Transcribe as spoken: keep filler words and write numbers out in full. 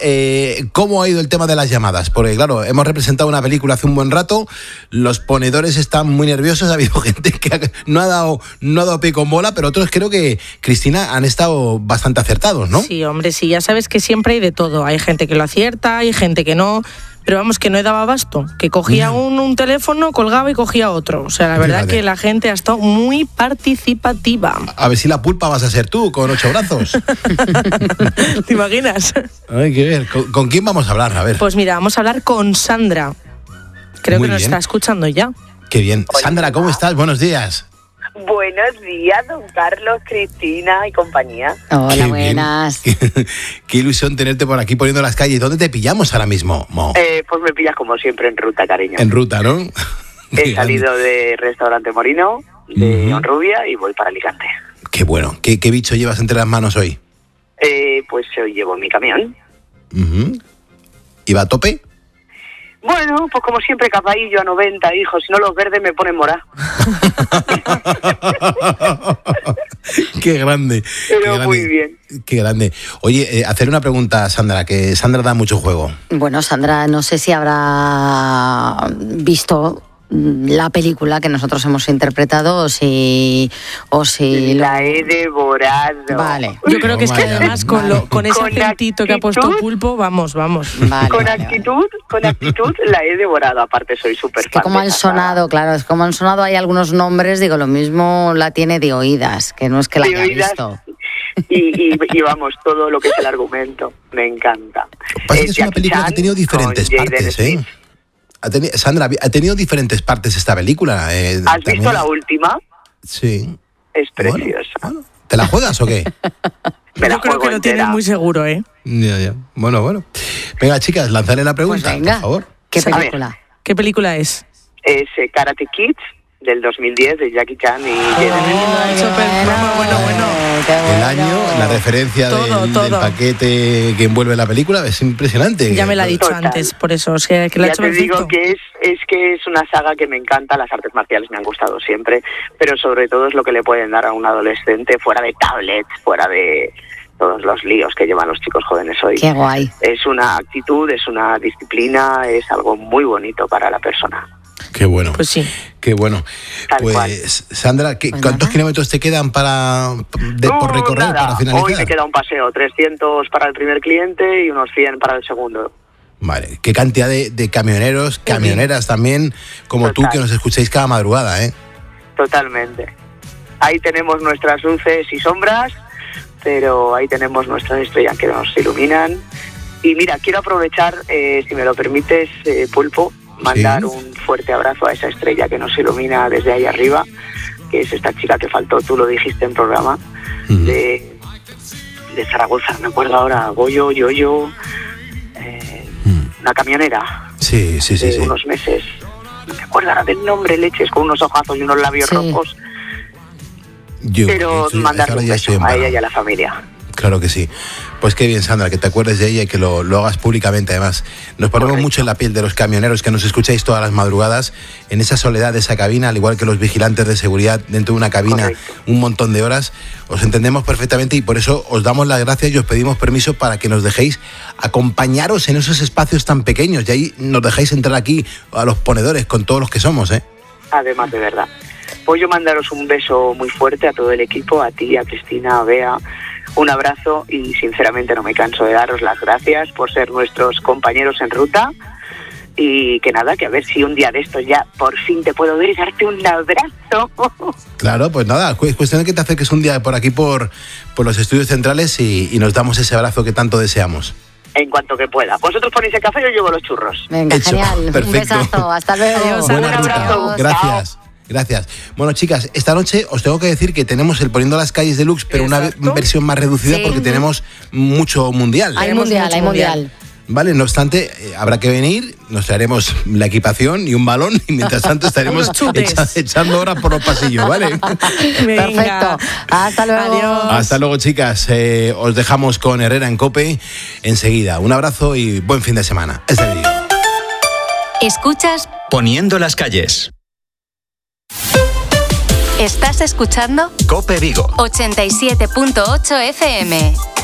eh, ¿cómo ha ido el tema de las llamadas? Porque claro, hemos representado una película hace un buen rato, los ponedores están muy nerviosos, ha habido gente que ha, no ha dado no ha dado pie con bola, pero otros creo que, Cristina, han estado bastante acertados, ¿no? Sí, hombre, sí, ya sabes que siempre hay de todo. Hay gente que lo acierta, hay gente que no... Pero vamos, que no he dado abasto, que cogía un, un teléfono, colgaba y cogía otro. O sea, la verdad Fíjate. que la gente ha estado muy participativa. A ver si la pulpa vas a ser tú, con ocho brazos. ¿Te imaginas? Hay que ver. ¿Con, ¿Con quién vamos a hablar? A ver. Pues mira, vamos a hablar con Sandra. Creo Muy que nos bien. está escuchando ya. Qué bien. Sandra, ¿cómo estás? Buenos días. Buenos días, don Carlos, Cristina y compañía. Hola, Qué buenas. Qué, qué ilusión tenerte por aquí poniendo las calles. ¿Dónde te pillamos ahora mismo, Mo? Eh, pues me pillas como siempre en ruta, cariño. En ruta, ¿no? He salido de Restaurante Morino, de uh-huh. Honrubia, y voy para Alicante. Qué bueno. ¿Qué, qué bicho llevas entre las manos hoy? Eh, pues hoy llevo mi camión. Uh-huh. ¿Y va a tope? Bueno, pues como siempre, capaillo a noventa, hijo. Si no, los verdes me ponen morá. Qué grande. Pero qué grande, muy bien. Qué grande. Oye, eh, hacer una pregunta a Sandra, que Sandra da mucho juego. Bueno, Sandra, no sé si habrá visto la película que nosotros hemos interpretado o si... O si la lo... he devorado. Vale. Yo creo que es que además con, lo, con ese Con acentito actitud, que ha puesto Pulpo, vamos, vamos. Vale, con vale, actitud, vale. con actitud la he devorado. Aparte soy súper fan. Es que como han sonado, claro, es como han sonado hay algunos nombres, digo, lo mismo la tiene de oídas, que no es que la de haya oídas, visto. Y, y, y vamos, todo lo que es el argumento, me encanta. Pasa que Eh, es una Jackie película Chan que ha tenido diferentes con Jaden partes, Smith. ¿eh? Ha teni- Sandra, ha tenido diferentes partes esta película. Eh, ¿Has también. visto la última? Sí. Es preciosa. Bueno, bueno. ¿Te la juegas o qué? Me la Yo creo juego que lo entera. tienes muy seguro, ¿eh? Ya, ya. Bueno, bueno. Venga, chicas, lanzaré la pregunta, Pues venga. por favor. ¿Qué A ver. película? ¿Qué película es? Es eh, Karate Kid del dos mil diez de Jackie Chan y Oh, Jaden Smith. súper promo, bueno, bueno. Qué El bueno. año, la referencia Todo, del, todo. del paquete que envuelve la película es impresionante. Ya me la ha dicho Total. antes, por eso, o sea, que la ha Ya hecho te perfecto. digo que es, es que es una saga que me encanta, las artes marciales me han gustado siempre, pero sobre todo es lo que le pueden dar a un adolescente fuera de tablets, fuera de todos los líos que llevan los chicos jóvenes hoy. Qué guay. Es una actitud, es una disciplina, es algo muy bonito para la persona. Qué bueno. Pues sí. Qué bueno. Tal pues, cual. Sandra, ¿qué, Pues ¿cuántos nada. kilómetros te quedan para de, por No, recorrer, nada. para finalizar? Hoy me queda un paseo, trescientos para el primer cliente y unos cien para el segundo. Vale, qué cantidad de, de camioneros, camioneras también, como Total. tú, que nos escucháis cada madrugada, ¿eh? Totalmente. Ahí tenemos nuestras luces y sombras, pero ahí tenemos nuestras estrellas que nos iluminan. Y mira, quiero aprovechar, eh, si me lo permites, eh, Pulpo, mandar Sí. un fuerte abrazo a esa estrella que nos ilumina desde ahí arriba, que es esta chica que faltó, tú lo dijiste en programa, Ujú. de, de Zaragoza, me acuerdo ahora, Goyo, Yoyo, eh, Mm. una camionera Sí, sí, sí, de sí. unos meses. No me acuerdo ahora del nombre, leches, con unos ojazos y unos labios Sí. rojos. Yo, Pero estoy- mandarle ahora un ya beso estoy en a paro. ella y a la familia. Claro que sí. Pues qué bien, Sandra, que te acuerdes de ella y que lo, lo hagas públicamente, además. Nos ponemos Correcto. mucho en la piel de los camioneros que nos escucháis todas las madrugadas, en esa soledad de esa cabina, al igual que los vigilantes de seguridad dentro de una cabina, Correcto. un montón de horas. Os entendemos perfectamente y por eso os damos las gracias y os pedimos permiso para que nos dejéis acompañaros en esos espacios tan pequeños y ahí nos dejáis entrar aquí a los ponedores con todos los que somos, ¿eh? Además, de verdad. Pues yo mandaros un beso muy fuerte a todo el equipo, a ti, a Cristina, a Bea. Un abrazo y sinceramente no me canso de daros las gracias por ser nuestros compañeros en ruta. Y que nada, que a ver si un día de estos ya por fin te puedo ver y darte un abrazo. Claro, pues nada, es cuestión de que te acerques un día por aquí, por, por los estudios centrales y, y nos damos ese abrazo que tanto deseamos. En cuanto que pueda. Vosotros ponéis el café y yo llevo los churros. Venga, Hecho. genial. Perfecto. Un besazo. Hasta luego. Adiós, Buena un ruta. abrazo. Gracias. Gracias. Bueno, chicas, esta noche os tengo que decir que tenemos el Poniendo las calles deluxe, pero una Exacto. ve- versión más reducida Sí. porque tenemos mucho mundial. Hay Tenemos mundial, mucho hay mundial. Vale, no obstante, eh, habrá que venir, nos traeremos la equipación y un balón y mientras tanto estaremos Unos chutes. echa- echando horas por los pasillos, ¿vale? Venga. Perfecto. Hasta luego. Adiós. Hasta luego, chicas. Eh, os dejamos con Herrera en COPE enseguida. Un abrazo y buen fin de semana. Este vídeo. Escuchas, Poniendo las calles. estás escuchando COPE Vigo. ochenta y siete punto ocho F M.